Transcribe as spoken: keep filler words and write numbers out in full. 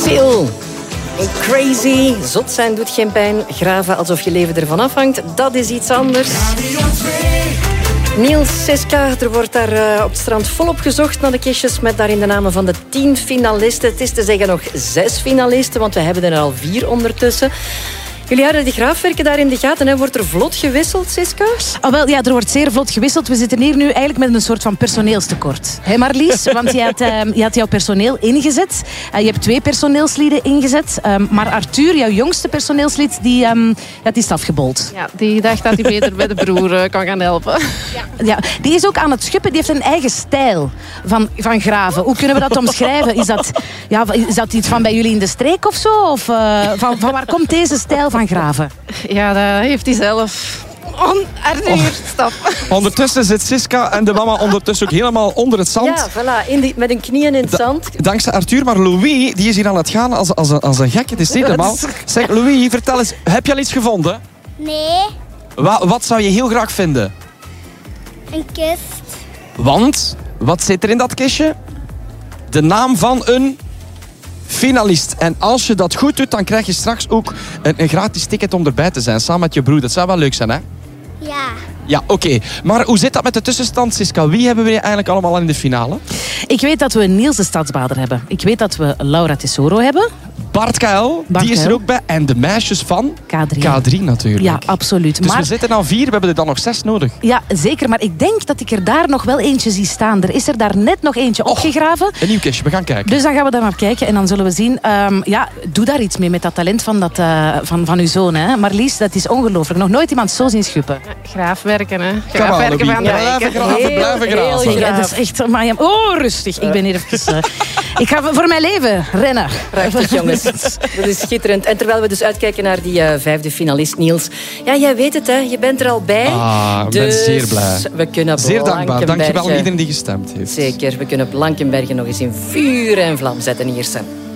Phil. Crazy. Zot zijn doet geen pijn. Graven alsof je leven ervan afhangt, dat is iets anders. Niels, Siska, er wordt daar uh, op het strand volop gezocht naar de kistjes met daarin de namen van de tien finalisten. Het is te zeggen nog zes finalisten, want we hebben er al vier ondertussen. Jullie houden die graafwerken daar in de gaten. Hè? Wordt er vlot gewisseld, Siska? Oh, wel, ja, er wordt zeer vlot gewisseld. We zitten hier nu eigenlijk met een soort van personeelstekort. Hé Marlies? Want je had, uh, je had jouw personeel ingezet. Uh, je hebt twee personeelslieden ingezet. Um, maar Arthur, jouw jongste personeelslid, die, um, ja, die is afgebold. Ja, die dacht dat hij beter bij de broer uh, kan gaan helpen. Ja. Ja, die is ook aan het schuppen. Die heeft een eigen stijl van, van graven. Hoe kunnen we dat omschrijven? Is dat, ja, is dat iets van bij jullie in de streek of zo? Of uh, van, van waar komt deze stijl van graven? Ja, dat heeft hij zelf. On, Arthur, oh. Stop. Ondertussen zit Siska en de mama ondertussen ook helemaal onder het zand. Ja, voilà, in die, met een knieën in het da- zand. Dankzij Arthur, maar Louis die is hier aan het gaan als, als, een, als een gek. Het is niet normaal. Zeg, Louis, vertel eens, heb je al iets gevonden? Nee, Wa- wat zou je heel graag vinden? een kist. Want, wat zit er in dat kistje? De naam van een finalist. En als je dat goed doet, dan krijg je straks ook een, een gratis ticket om erbij te zijn. Samen met je broer. Dat zou wel leuk zijn, hè? Ja, Ja, oké. Okay. Maar hoe zit dat met de tussenstand, Siska? Wie hebben we eigenlijk allemaal al in de finale? Ik weet dat we Niels de Stadsbader hebben. Ik weet dat we Laura Tesoro hebben. Bart K L, Bart die is K L. er ook bij. En de meisjes van K drie. K drie natuurlijk. Ja, absoluut. Dus maar, we zitten aan vier, we hebben er dan nog zes nodig. ja, zeker. Maar ik denk dat ik er daar nog wel eentje zie staan. Er is er daar net nog eentje Och, opgegraven. Een nieuw kistje, we gaan kijken. Dus dan gaan we daar naar kijken en dan zullen we zien. Um, ja, doe daar iets mee met dat talent van, dat, uh, van, van uw zoon. Hè. Marlies, dat is ongelooflijk. Nog nooit iemand zo zien schuppen. Graafwerken, hè. Come on, Graafwerken Louis. van de Blijven rijken. graven, Heel, blijven heel graven. graag. Ja, dat is echt... Maar, ja, oh, rustig. Ik ben hier even... Uh, ik ga voor mijn leven rennen. Prachtig, jongens. Dat is schitterend. En terwijl we dus uitkijken naar die uh, vijfde finalist, Niels. Ja, jij weet het, hè. Je bent er al bij. Ah, ik dus ben zeer blij. we kunnen Zeer dankbaar. Dankjewel aan Blankenbergen... iedereen die gestemd heeft. Zeker. We kunnen Blankenbergen nog eens in vuur en vlam zetten hier, Sam.